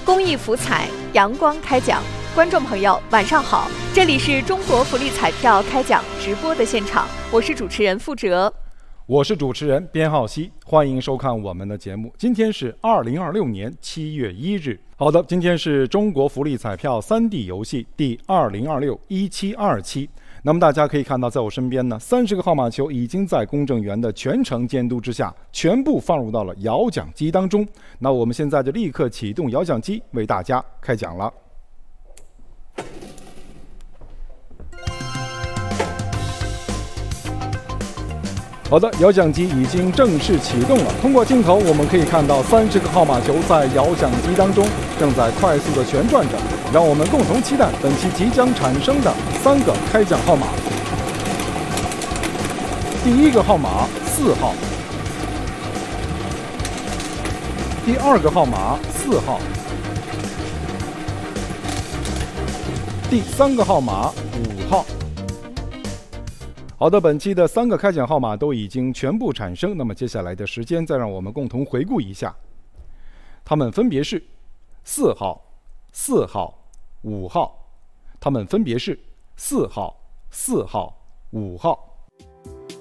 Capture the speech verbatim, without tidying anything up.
公益福彩，阳光开奖。观众朋友，晚上好，这里是中国福利彩票开奖直播的现场，我是主持人付哲， 我是主持人边浩熙，欢迎收看我们的节目。今天是二零二六年七月一日。好的，今天是中国福利彩票 三 D 游戏第二零二六一七二期。那么大家可以看到，在我身边呢，三十个号码球已经在公证员的全程监督之下，全部放入到了摇奖机当中。那我们现在就立刻启动摇奖机，为大家开奖了。好的，摇奖机已经正式启动了。通过镜头，我们可以看到三十个号码球在摇奖机当中正在快速的旋转着。让我们共同期待本期即将产生的三个开奖号码。第一个号码四号，第二个号码四号，第三个号码五号。好的，本期的三个开奖号码都已经全部产生，那么接下来的时间再让我们共同回顾一下，它们分别是四号、四号、五号，它们分别是四号、四号、五号。